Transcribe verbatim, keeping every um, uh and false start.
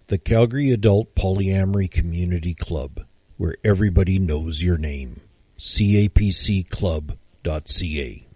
The Calgary Adult Polyamory Community Club, where everybody knows your name. C A P C club dot C A